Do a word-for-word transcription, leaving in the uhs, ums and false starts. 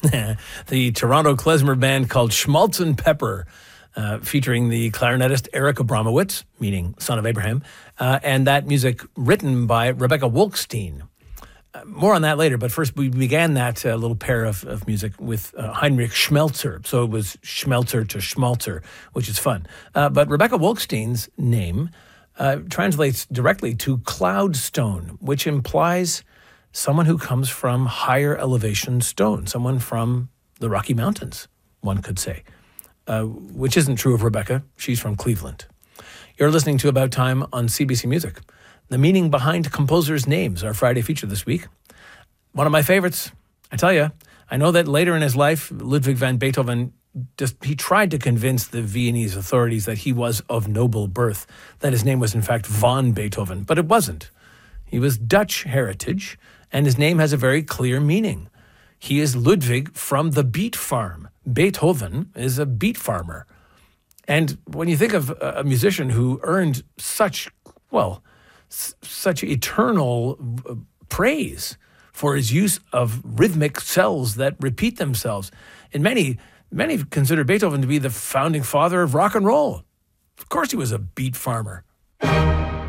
The Toronto klezmer band called Schmaltz and Pepper, uh, featuring the clarinetist Eric Abramowitz, meaning son of Abraham, uh, and that music written by Rebecca Wolkstein. Uh, more on that later, but first we began that uh, little pair of, of music with uh, Heinrich Schmelzer. So it was Schmelzer to Schmalzer, which is fun. Uh, but Rebecca Wolkstein's name uh, translates directly to cloudstone, which implies someone who comes from higher elevation stone, someone from the Rocky Mountains, one could say, uh, which isn't true of Rebecca. She's from Cleveland. You're listening to About Time on C B C Music. The meaning behind composers' names, our Friday feature this week. One of my favorites, I tell you. I know that later in his life, Ludwig van Beethoven, just he tried to convince the Viennese authorities that he was of noble birth, that his name was in fact von Beethoven, but it wasn't. He was Dutch heritage, and his name has a very clear meaning. He is Ludwig from the beet farm. Beethoven is a beet farmer. And when you think of a musician who earned such, well, s- such eternal praise for his use of rhythmic cells that repeat themselves, and many, many consider Beethoven to be the founding father of rock and roll. Of course he was a beet farmer.